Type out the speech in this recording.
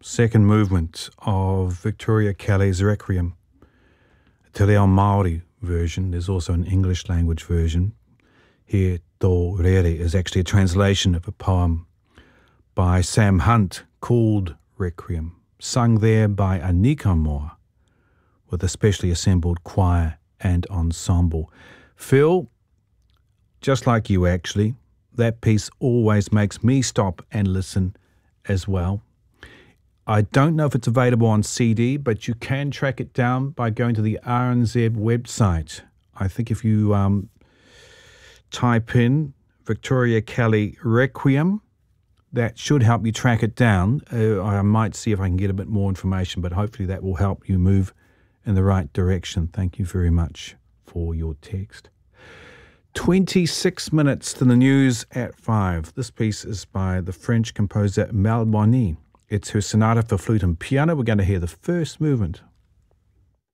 second movement of Victoria Kelly's Requiem. Te Reo Māori version. There's also an English language version. Here, Tō Rere is actually a translation of a poem by Sam Hunt called Requiem, sung there by Anika Moa, with a specially assembled choir and ensemble. Phil, just like you actually, that piece always makes me stop and listen as well. I don't know if it's available on CD, but you can track it down by going to the RNZ website. I think if you type in Victoria Kelly Requiem, that should help you track it down. I might see if I can get a bit more information, but hopefully that will help you move in the right direction. Thank you very much for your text. 26 minutes to the news at 5. This piece is by the French composer Mel Boni. It's her sonata for flute and piano. We're going to hear the first movement.